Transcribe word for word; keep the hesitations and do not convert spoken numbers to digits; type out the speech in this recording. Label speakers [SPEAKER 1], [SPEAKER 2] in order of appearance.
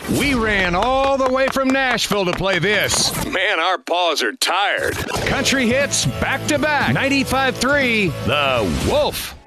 [SPEAKER 1] We ran all the way from Nashville to play this. Man, our paws are tired. Country hits back to back. ninety-five point three, The Wolf.